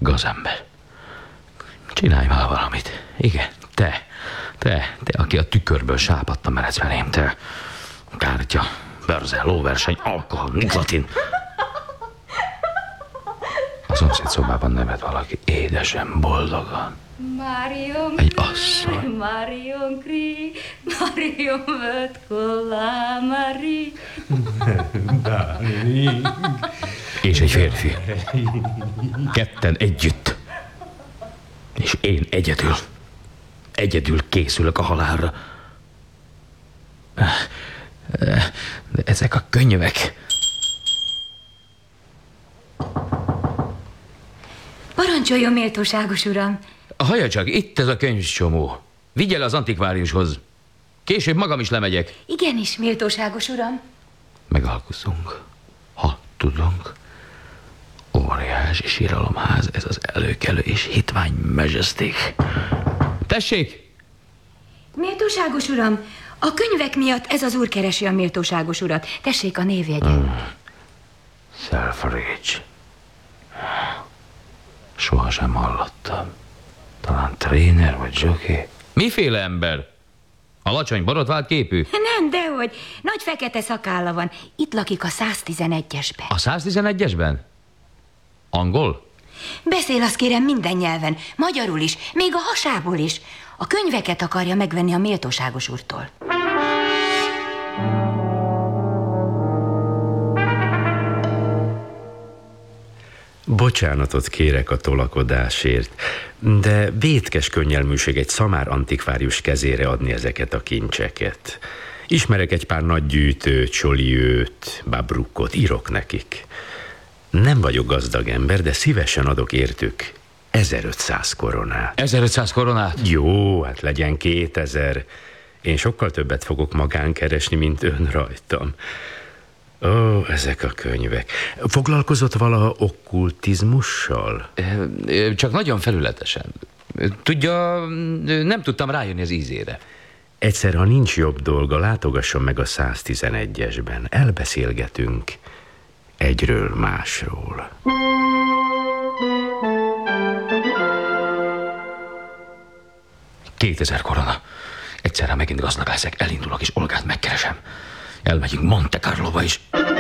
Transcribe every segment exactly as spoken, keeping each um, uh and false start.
Gazember. Csinálj már valamit. Igen, te. Te, te, aki a tükörből sápadta meredsz velém, te. Kártya, börze, lóverseny, alkohol, nikotin. A szomszéd szobában nevet valaki édesen, boldogan. Marion egy asszony. Marion Kri, Marion vöt kollá, Mari. És egy férfi. Ketten együtt. És én egyedül. Egyedül készülök a halálra. De ezek a könyvek... Parancsoljon, méltóságos uram. Hallja csak, itt ez a könyvcsomó. Vigye le az antikváriushoz. Később magam is lemegyek. Igenis, méltóságos uram. Megalkuszunk, ha tudunk. Óriási síralomház, ez az előkelő és hitvány majesték. Tessék! Méltóságos uram, a könyvek miatt ez az úr keresi a méltóságos urat. Tessék a névjegyen. Hmm. Selfridge. Sohasem hallottam. Talán tréner vagy jockey. Miféle ember? Alacsony, borotvált képű? Nem, dehogy. Nagy fekete szakálla van. Itt lakik a száztizenegyesben. A száztizenegyesben? Angol? Beszél, azt kérem, minden nyelven. Magyarul is, még a hasából is. A könyveket akarja megvenni a méltóságos úrtól. Bocsánatot kérek a tolakodásért, de vétkes könnyelműség egy szamár antikvárius kezére adni ezeket a kincseket. Ismerek egy pár nagy gyűjtőt, Csoliőt, Babrukkot, írok nekik. Nem vagyok gazdag ember, de szívesen adok értük ezerötszáz koronát. ezerötszáz koronát? Jó, hát legyen kétezer. Én sokkal többet fogok magán keresni, mint ön rajtam. Ó, ezek a könyvek. Foglalkozott valaha okkultizmussal? Csak nagyon felületesen. Tudja, nem tudtam rájönni az ízére. Egyszer, ha nincs jobb dolga, látogasson meg a száztizenegyesben. Elbeszélgetünk egyről másról. Kétezer korona. Egyszerre megint gazdag leszek, elindulok és Olgát megkeresem. Elmegyünk Monte Carlóba is.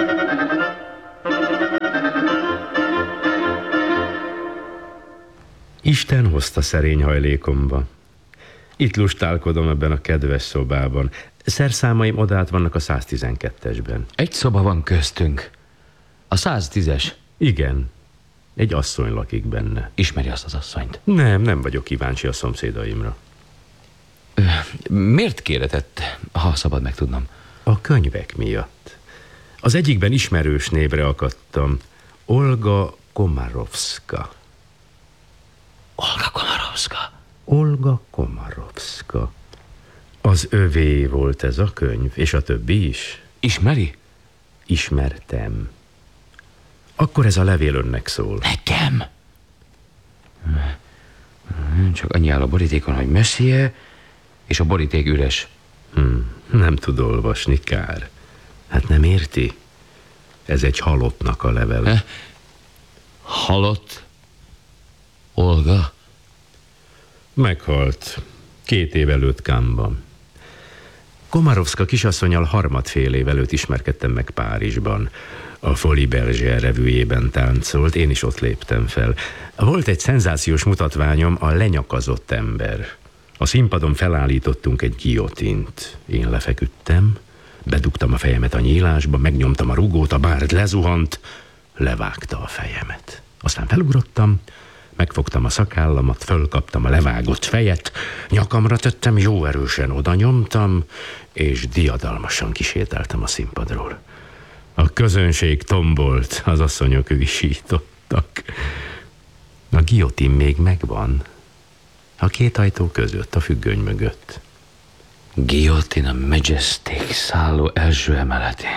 Isten hozta szerény hajlékomba. Itt lustálkodom ebben a kedves szobában. Szerszámaim odát vannak a száztizenkettesben. Egy szoba van köztünk. A száztízes? Igen. Egy asszony lakik benne. Ismeri azt az asszonyt? Nem, nem vagyok kíváncsi a szomszédaimra. Miért kéretett, ha szabad megtudnom? A könyvek miatt. Az egyikben ismerős névre akadtam. Olga Komarovska. Olga Komarovska? Olga Komarovska. Az övé volt ez a könyv, és a többi is. Ismeri? Ismertem. Akkor ez a levél önnek szól. Nekem? Csak annyi áll a borítékon, hogy Monsieur, és a boríték üres. Hmm, nem tud olvasni, kár. Hát nem érti? Ez egy halottnak a levele. Eh? Halott? Olga? Meghalt. Két év előtt Cannes-ban. Komarovska kisasszonnyal harmadfél év előtt ismerkedtem meg Párizsban. A Folie Bergère revűjében táncolt, én is ott léptem fel. Volt egy szenzációs mutatványom, a lenyakazott ember. A színpadon felállítottunk egy giotint. Én lefeküdtem, bedugtam a fejemet a nyílásba, megnyomtam a rugót, a bárd lezuhant, levágta a fejemet. Aztán felugrottam, megfogtam a szakállamat, fölkaptam a levágott fejet, nyakamra tettem, jó erősen oda nyomtam, és diadalmasan kisétáltam a színpadról. A közönség tombolt, az asszonyok visítottak. A guillotine még megvan. A két ajtó között, a függöny mögött. Guillotine a Majestic szálló első emeletén.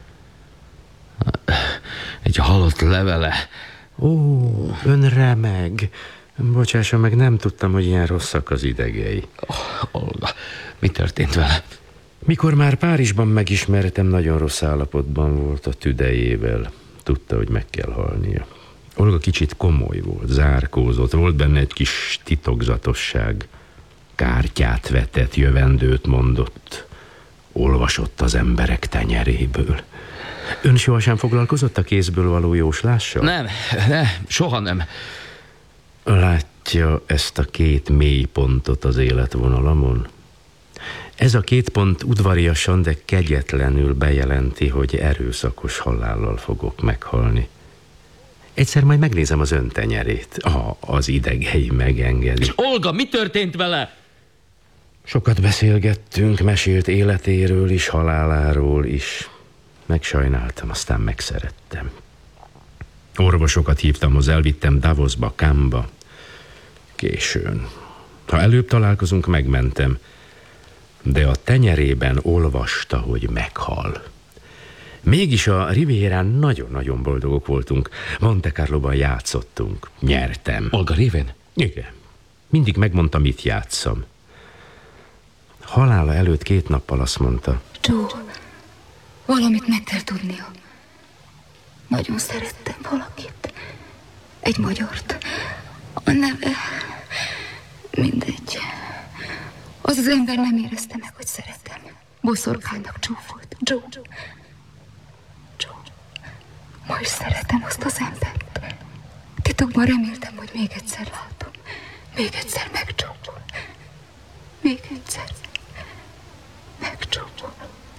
Egy halott levele. Ó, ön remeg. Bocsássa meg, nem tudtam, hogy ilyen rosszak az idegei. Oh, Olga, mi történt vele? Mikor már Párizsban megismertem, nagyon rossz állapotban volt a tüdejével. Tudta, hogy meg kell halnia. Olga dolga kicsit komoly volt, zárkózott, volt benne egy kis titokzatosság. Kártyát vetett, jövendőt mondott, olvasott az emberek tenyeréből. Ön sohasem foglalkozott a kézből való jóslással? Nem, ne, soha nem. Látja ezt a két mély pontot az életvonalamon? Ez a két pont udvariasan, de kegyetlenül bejelenti, hogy erőszakos halállal fogok meghalni. Egyszer majd megnézem az ön tenyerét, ha az idegei megengedi. És Olga, mi történt vele? Sokat beszélgettünk, mesélt életéről is, haláláról is. Megsajnáltam, aztán megszerettem. Orvosokat hívtam hozzá, elvittem Davosba, Cannesba. Későn. Ha előbb találkozunk, megmentem. De a tenyerében olvasta, hogy meghal. Mégis a Rivierán nagyon-nagyon boldogok voltunk. Monte Carloban játszottunk. Nyertem. Olga révén? Igen. Mindig megmondta, mit játsszam. Halála előtt két nappal azt mondta. Joe, valamit meg kell tudnia. Nagyon szerettem valakit. Egy magyart. A neve... Mindegy. Az az ember nem érezte meg, hogy szeretem. Boszorkánynak csúfolt. Joe. Joe. Ma is szeretem azt az embert. Titokban reméltem, hogy még egyszer látom. Még egyszer megcsópol. Még egyszer megcsópol.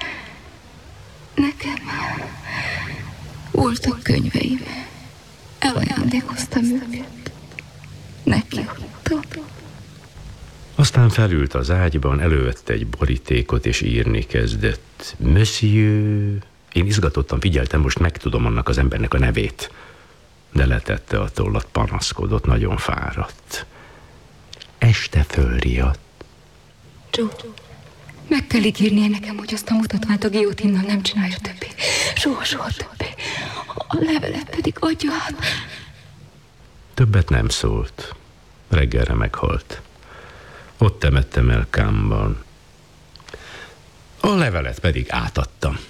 Nekem voltak könyveim. Elajándékoztam őket. Neki adtam. Aztán felült az ágyban, elővette egy borítékot, és írni kezdett. Monsieur... Én izgatottan figyeltem, most megtudom annak az embernek a nevét. De letette a tollat, panaszkodott, nagyon fáradt. Este fölriadt. Joe, meg kell ígérnie nekem, hogy azt a mutatványt a guillotinnal nem csinálja többé. Soha, soha többé. A levelet pedig adja át. Többet nem szólt. Reggelre meghalt. Ott temettem el Cannesban. A levelet pedig átadtam.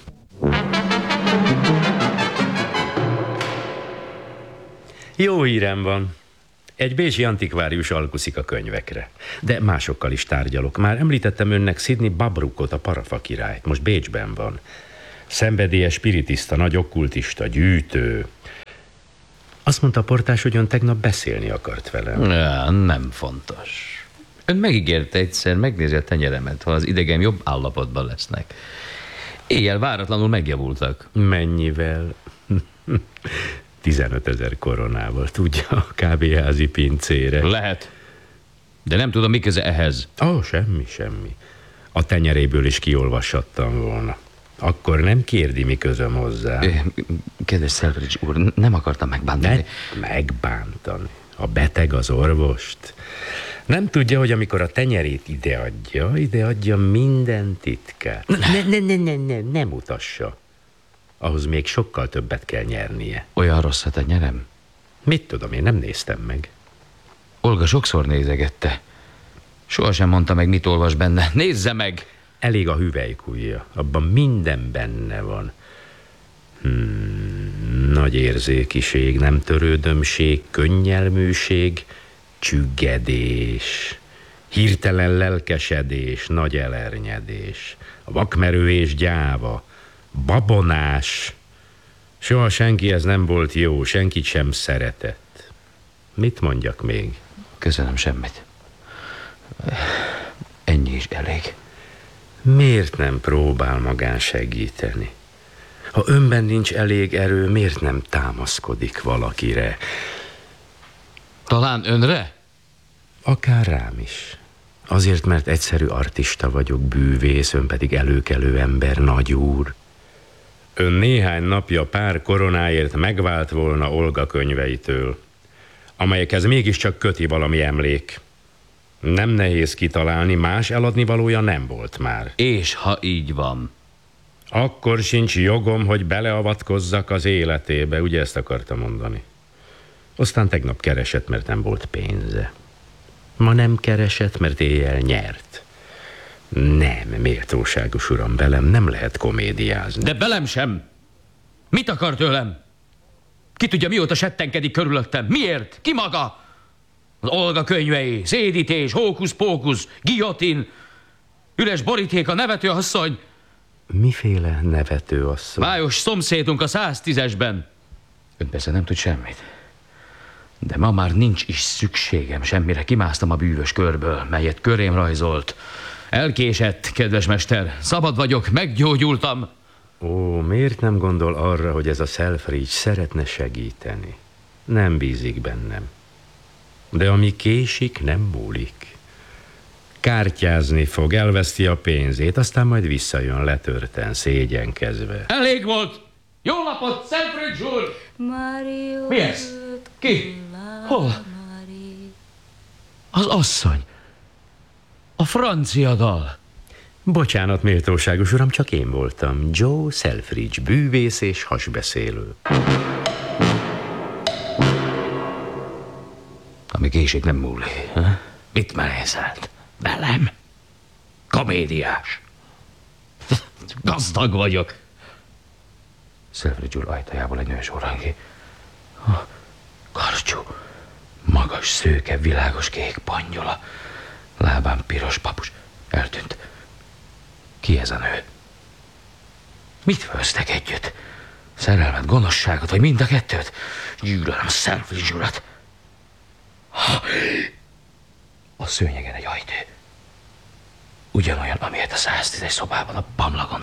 Jó hírem van. Egy bécsi antikvárius alkuszik a könyvekre. De másokkal is tárgyalok. Már említettem önnek Sidney Babrookot, a Parafa királyt. Most Bécsben van. Szenvedélyes spiritista, nagy okkultista, gyűjtő. Azt mondta a portás, hogy ön tegnap beszélni akart velem. Ja, nem fontos. Ön megígérte egyszer, megnézi a tenyeremet, ha az idegeim jobb állapotban lesznek. Éjjel váratlanul megjavultak. Mennyivel? tizenötezer koronával, tudja, a kávéházi pincére. Lehet. De nem tudom, mi köze ehhez. Ó, oh, semmi, semmi. A tenyeréből is kiolvashattam volna. Akkor nem kérdi, mi közöm hozzá. Kedves Selfridge úr, nem akartam megbántani. Ne megbántani. A beteg az orvost. Nem tudja, hogy amikor a tenyerét ideadja, ideadja minden titkát. Ne, ne, ne, ne, ne, ne mutassa. Ahhoz még sokkal többet kell nyernie. Olyan rossz a tenyerem? Mit tudom, én nem néztem meg. Olga sokszor nézegette. Sohasem mondta meg, mit olvas benne. Nézze meg! Elég a hüvelykujja. Abban minden benne van. Hmm, nagy érzékiség, nem törődömség, könnyelműség, csüggedés, hirtelen lelkesedés, nagy elernyedés, vakmerő és gyáva, babonás. Soha senkihez nem volt jó, senkit sem szeretett. Mit mondjak még? Köszönöm, semmit. Ennyi is elég. Miért nem próbál magán segíteni? Ha önben nincs elég erő, miért nem támaszkodik valakire? Talán önre? Akár rám is. Azért, mert egyszerű artista vagyok, bűvész, ön pedig előkelő ember, nagyúr. Ön néhány napja pár koronáért megvált volna Olga könyveitől, amelyekhez mégiscsak köti valami emlék. Nem nehéz kitalálni, más eladnivalója nem volt már. És ha így van? Akkor sincs jogom, hogy beleavatkozzak az életébe, ugye ezt akarta mondani. Aztán tegnap keresett, mert nem volt pénze. Ma nem keresett, mert éjjel nyert. Nem, méltóságos uram, velem nem lehet komédiázni. De velem sem! Mit akar tőlem? Ki tudja, mióta settenkedik körülöttem? Miért? Ki maga? Az Olga könyvei, szédítés, hókusz-pókusz, guillotine, üres boríték, a nevetőasszony. Miféle nevetőasszony? Májos szomszédunk a száztízesben. Ön persze nem tud semmit. De ma már nincs is szükségem semmire. Kimásztam a bűvös körből, melyet körém rajzolt. Elkésett, kedves mester. Szabad vagyok, meggyógyultam. Ó, miért nem gondol arra, hogy ez a Selfridge szeretne segíteni? Nem bízik bennem. De ami késik, nem múlik. Kártyázni fog, elveszti a pénzét, aztán majd visszajön letörten, szégyenkezve. Elég volt! Jó napot, Selfridge úr! Mi ez? Ki? Hol? Az asszony. A francia dal. Bocsánat, méltóságos uram, csak én voltam. Joe Selfridge, bűvész és hasbeszélő. Ami késik, nem múlik. Ha? Mit merészelt? Velem? Komédiás. Gazdag vagyok. Selfridge úr ajtajából egy nő során ki. Karcsú, magas, szőke, világos kék pangyola, lábán piros papucs. Eltűnt. Ki ez a nő? Mit főztek együtt? Szerelmet, gonoszságot, vagy mind a kettőt? Gyűlölöm a Selfridge urat. A szőnyegen egy ajtó. Ugyanolyan, amilyet a száztízes szobában a pamlagon